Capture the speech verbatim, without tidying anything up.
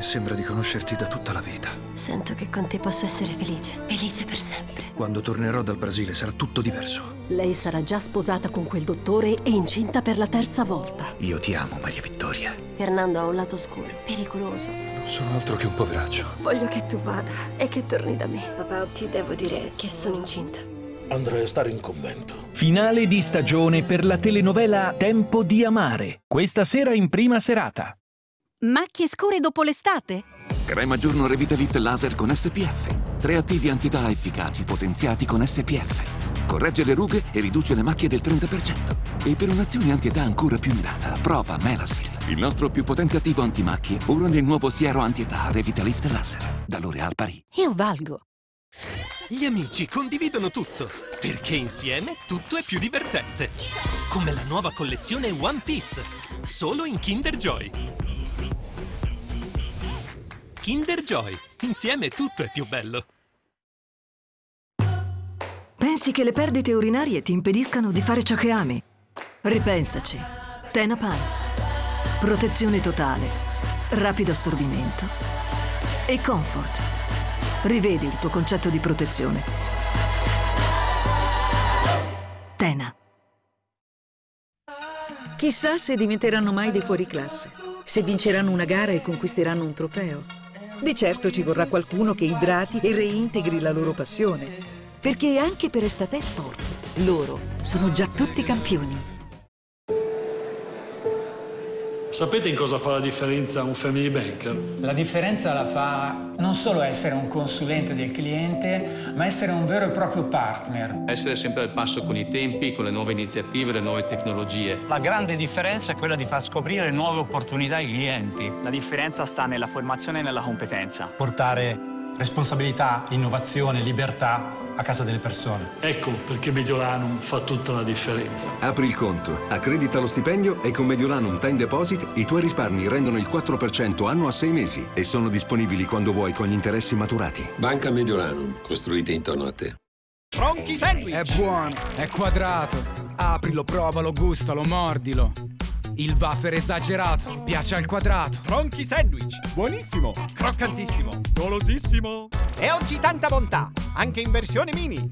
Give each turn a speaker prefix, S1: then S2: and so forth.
S1: sembra di conoscerti da tutta la vita.
S2: Sento che con te posso essere felice. Felice per sempre.
S1: Quando tornerò dal Brasile sarà tutto diverso.
S3: Lei sarà già sposata con quel dottore e incinta per la terza volta.
S4: Io ti amo, Maria Vittoria.
S2: Fernando ha un lato oscuro, pericoloso.
S1: Non sono altro che un poveraccio.
S2: Voglio che tu vada e che torni da me. Papà, ti devo dire che sono incinta.
S5: Andrei a stare in convento.
S6: Finale di stagione per la telenovela Tempo di amare. Questa sera in prima serata.
S7: Macchie scure dopo l'estate?
S8: Crema giorno Revitalift Laser con S P F. Tre attivi antietà efficaci potenziati con S P F. Corregge le rughe e riduce le macchie del trenta per cento. E per un'azione antietà ancora più mirata, prova Melasil, il nostro più potente attivo antimacchie, ora nel nuovo siero antietà Revitalift Laser. Da L'Oréal Paris.
S7: Io valgo.
S9: Gli amici condividono tutto, perché insieme tutto è più divertente. Come la nuova collezione One Piece, solo in Kinder Joy. Kinder Joy, insieme tutto è più bello.
S10: Pensi che le perdite urinarie ti impediscano di fare ciò che ami? Ripensaci. Tena Pants. Protezione totale, rapido assorbimento e comfort. Rivedi il tuo concetto di protezione. Tena.
S11: Chissà se diventeranno mai dei fuoriclasse, se vinceranno una gara e conquisteranno un trofeo. Di certo ci vorrà qualcuno che idrati e reintegri la loro passione, perché anche per Estate Sport loro sono già tutti campioni.
S12: Sapete in cosa fa la differenza un family banker?
S13: La differenza la fa non solo essere un consulente del cliente, ma essere un vero e proprio partner.
S14: Essere sempre al passo con i tempi, con le nuove iniziative, le nuove tecnologie.
S15: La grande differenza è quella di far scoprire nuove opportunità ai clienti.
S16: La differenza sta nella formazione e nella competenza.
S17: Portare responsabilità, innovazione, libertà a casa delle persone.
S12: Ecco perché Mediolanum fa tutta la differenza.
S18: Apri il conto, accredita lo stipendio e con Mediolanum Time Deposit i tuoi risparmi rendono il quattro per cento anno a sei mesi e sono disponibili quando vuoi con gli interessi maturati.
S19: Banca Mediolanum, costruite intorno a te.
S20: Tronchi Sandwich! È buono, è quadrato. Aprilo, provalo, gustalo, mordilo. Il wafer esagerato, piace al quadrato.
S21: Tronchi Sandwich, buonissimo, croccantissimo, golosissimo.
S22: E oggi tanta bontà, anche in versione mini.